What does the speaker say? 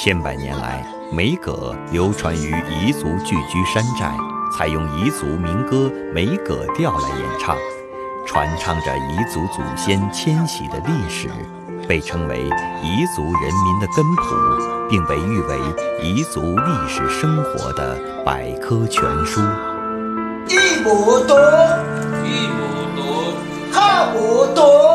千百年来，梅葛流传于彝族聚居山寨，采用彝族民歌梅葛调来演唱，传唱着彝族祖先迁徙的历史，被称为彝族人民的根谱，并被誉为彝族历史生活的百科全书。 一亩多， 一亩多， 哈亩多。